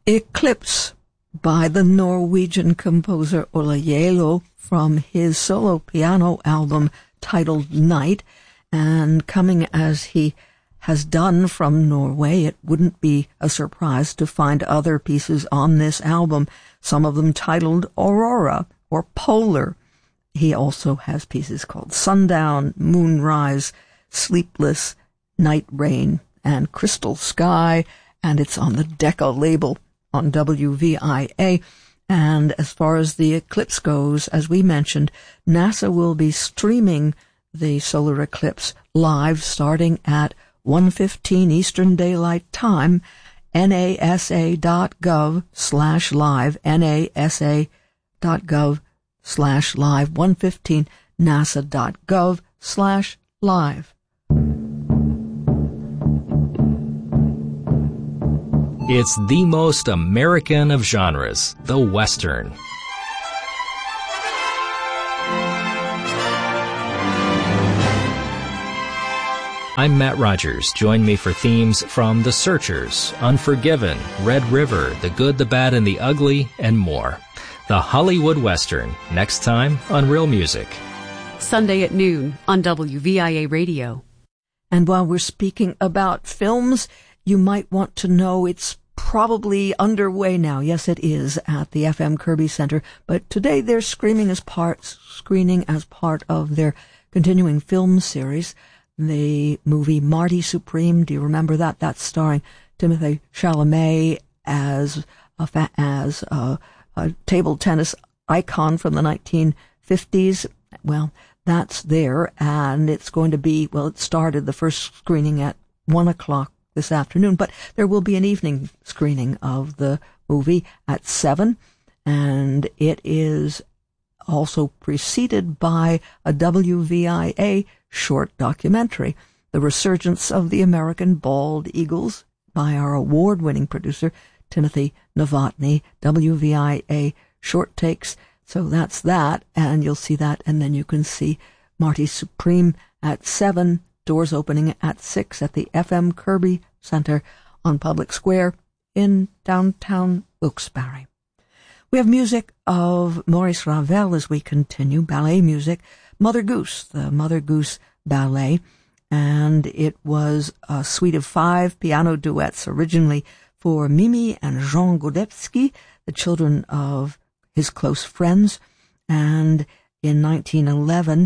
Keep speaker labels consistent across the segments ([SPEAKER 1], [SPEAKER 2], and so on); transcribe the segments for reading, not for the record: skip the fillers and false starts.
[SPEAKER 1] Eclipse by the Norwegian composer Ola Gjeilo from his solo piano album titled Night, and coming as he has done from Norway, it wouldn't be a surprise to find other pieces on this album, some of them titled Aurora or Polar. He also has pieces called Sundown, Moonrise, Sleepless, Night Rain, and Crystal Sky, and it's on the Decca label on WVIA. And as far as the eclipse goes, as we mentioned, NASA will be streaming the solar eclipse live starting at 1:15 Eastern Daylight Time, nasa.gov/live, nasa.gov/live, 1:15 nasa.gov/live.
[SPEAKER 2] It's the most American of genres, the Western. I'm Matt Rogers. Join me for themes from The Searchers, Unforgiven, Red River, The Good, the Bad, and the Ugly, and more. The Hollywood Western, next time on Real Music.
[SPEAKER 3] Sunday at noon on WVIA Radio.
[SPEAKER 1] And while we're speaking about films, you might want to know it's probably underway now. Yes, it is at the FM Kirby Center. But today they're screening as part of their continuing film series, the movie Marty Supreme. Do you remember that? That's starring Timothée Chalamet as a table tennis icon from the 1950s. Well, that's there, and it's going to be, it started the first screening at 1 o'clock this afternoon, but there will be an evening screening of the movie at 7, and it is also preceded by a WVIA short documentary, The Resurgence of the American Bald Eagles, by our award-winning producer, Timothy Novotny, WVIA short takes. So that's that, and you'll see that, and then you can see Marty Supreme at 7, doors opening at 6 at the FM Kirby Center on Public Square in downtown Wilkes-Barre. We have music of Maurice Ravel as we continue, ballet music, Mother Goose, the Mother Goose Ballet, and it was a suite of 5 piano duets originally for Mimi and Jean Godebsky, the children of his close friends, and in 1911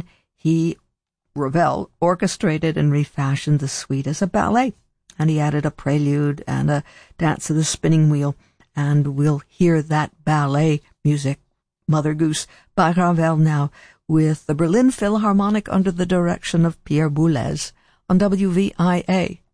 [SPEAKER 1] Ravel orchestrated and refashioned the suite as a ballet, and he added a prelude and a dance of the spinning wheel, and we'll hear that ballet music, Mother Goose, by Ravel now, with the Berlin Philharmonic under the direction of Pierre Boulez on WVIA.